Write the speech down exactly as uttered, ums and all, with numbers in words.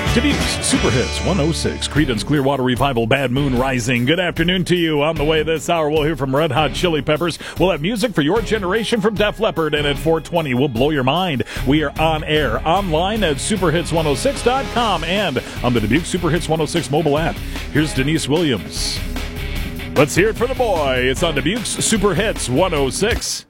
Dubuque's Super Hits one oh six, Creedence Clearwater Revival, Bad Moon Rising. Good afternoon to you. On the way this hour, we'll hear from Red Hot Chili Peppers. We'll have music for your generation from Def Leppard, and at four twenty, we'll blow your mind. We are on air, online at super hits one oh six dot com and on the Dubuque Super Hits one oh six mobile app. Here's Denise Williams. Let's hear it for the boy. It's on Dubuque's Super Hits one oh six.